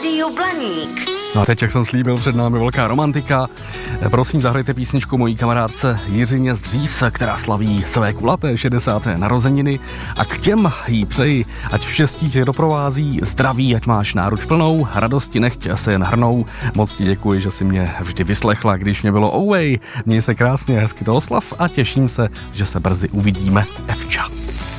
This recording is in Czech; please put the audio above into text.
Rádio Blaník. No a teď, jak jsem slíbil, před námi velká romantika. Prosím, zahrajte písničku mojí kamarádce Jiřině z Dříz, která slaví své kulaté 60. narozeniny, a k těm jí přeji, ať štěstí tě doprovází, zdraví, ať máš náruč plnou, radosti nechť se jen hrnou. Moc ti děkuji, že jsi mě vždy vyslechla, když mě bylo Měj se krásně, hezky to oslav a těším se, že se brzy uvidíme. Evča.